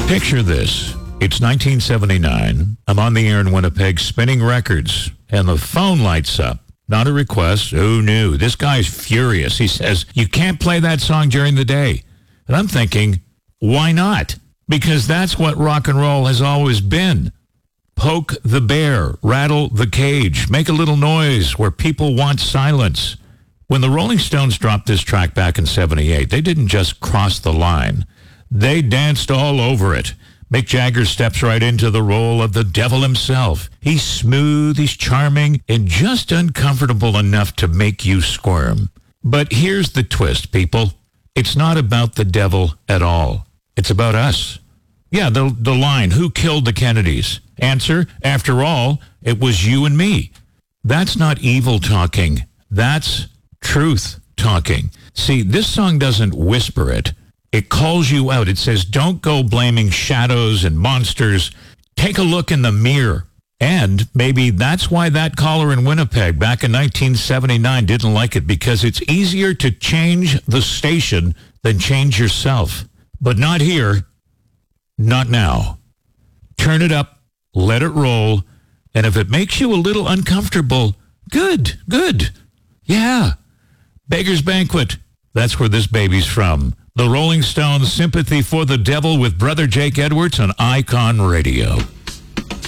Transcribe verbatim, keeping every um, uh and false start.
Picture this. It's nineteen seventy-nine. I'm on the air in Winnipeg spinning records, and the phone lights up. Not a request. Who knew? This guy's furious. He says, you can't play that song during the day. And I'm thinking, why not? Because that's what rock and roll has always been. Poke the bear, rattle the cage, make a little noise where people want silence. When the Rolling Stones dropped this track back in seventy-eight, they didn't just cross the line. They danced all over it. Mick Jagger steps right into the role of the devil himself. He's smooth, he's charming, and just uncomfortable enough to make you squirm. But here's the twist, people. It's not about the devil at all. It's about us. Yeah, the, the line, who killed the Kennedys? Answer, after all, it was you and me. That's not evil talking. That's truth talking. See, this song doesn't whisper it. It calls you out. It says, don't go blaming shadows and monsters. Take a look in the mirror. And maybe that's why that caller in Winnipeg back in nineteen seventy-nine didn't like it, because it's easier to change the station than change yourself. But not here. Not now. Turn it up. Let it roll. And if it makes you a little uncomfortable, good, good. Yeah. Beggar's Banquet. That's where this baby's from. The Rolling Stones' Sympathy for the Devil with Brother Jake Edwards on Icon Radio.